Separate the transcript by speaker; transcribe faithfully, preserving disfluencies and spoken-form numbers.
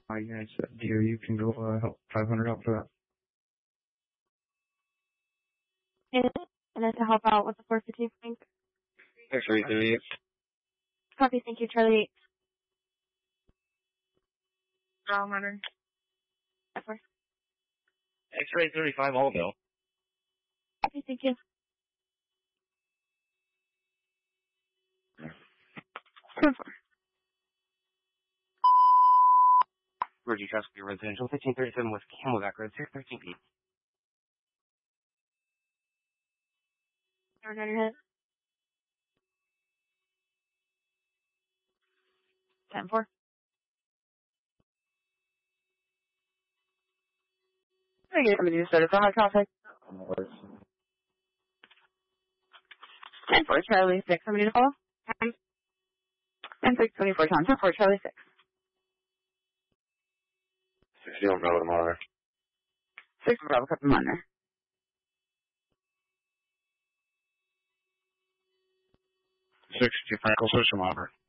Speaker 1: My units at D O U can go uh, help five hundred out for that.
Speaker 2: And, and then to help out with the four fifteen flank.
Speaker 1: X-ray thirty-eight.
Speaker 2: Copy, thank you, Charlie eight.
Speaker 3: Wrong runner.
Speaker 1: X-ray thirty-five, all go.
Speaker 2: Copy, thank you.
Speaker 3: ten four.
Speaker 4: Roger, Traffic Residential, fifteen thirty-seven West Camelback Road, six thirteen feet.
Speaker 2: Turn on your head.
Speaker 3: ten four. I get somebody to start us on traffic. ten four, Charlie six. Somebody to call? ten six, twenty-four, Tom. ten four, Charlie six.
Speaker 1: sixty on Bravo Monitor.
Speaker 3: six Bravo, Captain Monitor.
Speaker 1: sixty Frankel Social Monitor.